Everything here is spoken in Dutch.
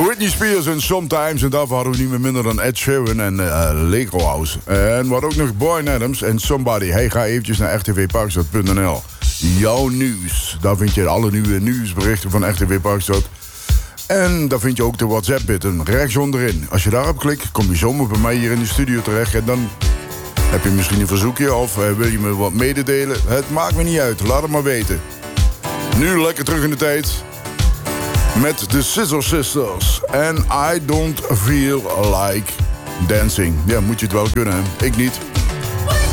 Britney Spears en Sometimes. En daarvoor hadden we niet meer minder dan Ed Sheeran en Lego House. En we hadden ook nog Bryan Adams en Somebody. Hey, ga eventjes naar rtvparkstad.nl. Jouw nieuws. Daar vind je alle nieuwe nieuwsberichten van RTV Parkstad. En daar vind je ook de WhatsApp-button rechts onderin. Als je daarop klikt, kom je zomaar bij mij hier in de studio terecht. En dan heb je misschien een verzoekje of wil je me wat mededelen. Het maakt me niet uit, laat het maar weten. Nu lekker terug in de tijd met de Scissor Sisters. En I don't feel like dancing. Ja, moet je het wel kunnen, hè? Ik niet.